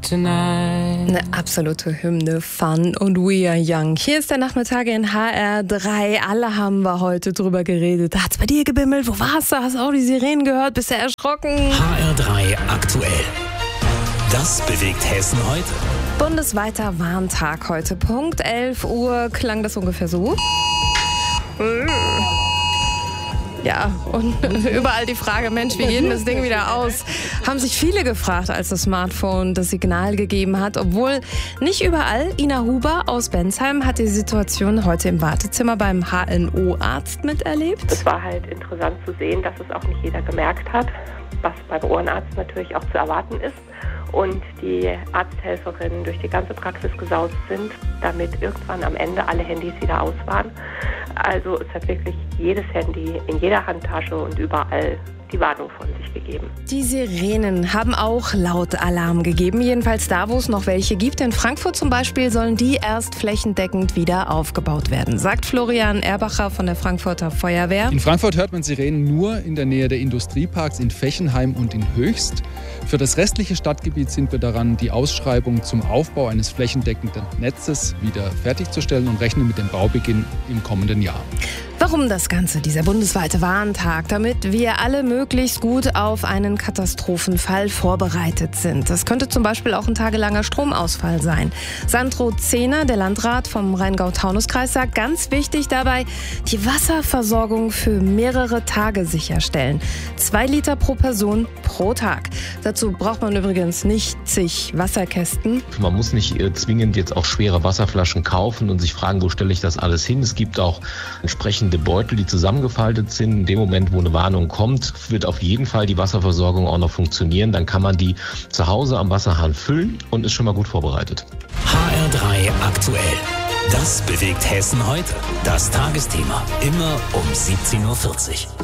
tonight. Eine absolute Hymne, Fun und We Are Young. Hier ist der Nachmittag in HR3. Alle haben wir heute drüber geredet. Hat's bei dir gebimmelt? Wo warst du? Hast du auch die Sirenen gehört? Bist du erschrocken? HR3 aktuell. Das bewegt Hessen heute. Bundesweiter Warntag heute. Punkt 11 Uhr klang das ungefähr so. Ja, und überall die Frage, Mensch, wie geht denn das Ding wieder aus? Haben sich viele gefragt, als das Smartphone das Signal gegeben hat. Obwohl nicht überall. Ina Huber aus Bensheim hat die Situation heute im Wartezimmer beim HNO-Arzt miterlebt. Es war halt interessant zu sehen, dass es auch nicht jeder gemerkt hat, was beim Ohrenarzt natürlich auch zu erwarten ist. Und die Arzthelferinnen durch die ganze Praxis gesaust sind, damit irgendwann am Ende alle Handys wieder aus waren. Also es hat wirklich jedes Handy in jeder Handtasche und überall die Warnung von sich gegeben. Die Sirenen haben auch laut Alarm gegeben, jedenfalls da, wo es noch welche gibt. In Frankfurt zum Beispiel sollen die erst flächendeckend wieder aufgebaut werden, sagt Florian Erbacher von der Frankfurter Feuerwehr. In Frankfurt hört man Sirenen nur in der Nähe der Industrieparks in Fechenheim und in Höchst. Für das restliche Stadtgebiet sind wir daran, die Ausschreibung zum Aufbau eines flächendeckenden Netzes wieder fertigzustellen und rechnen mit dem Baubeginn im kommenden Jahr. Warum das Ganze, dieser bundesweite Warntag? Damit wir alle möglichst gut auf einen Katastrophenfall vorbereitet sind. Das könnte zum Beispiel auch ein tagelanger Stromausfall sein. Sandro Zehner, der Landrat vom Rheingau-Taunus-Kreis, sagt, ganz wichtig dabei, die Wasserversorgung für mehrere Tage sicherstellen. 2 Liter pro Person pro Tag. Dazu braucht man übrigens nicht zig Wasserkästen. Man muss nicht zwingend jetzt auch schwere Wasserflaschen kaufen und sich fragen, wo stelle ich das alles hin. Es gibt auch entsprechende Beutel, die zusammengefaltet sind. In dem Moment, wo eine Warnung kommt, wird auf jeden Fall die Wasserversorgung auch noch funktionieren. Dann kann man die zu Hause am Wasserhahn füllen und ist schon mal gut vorbereitet. HR3 aktuell. Das bewegt Hessen heute. Das Tagesthema. Immer um 17:40 Uhr.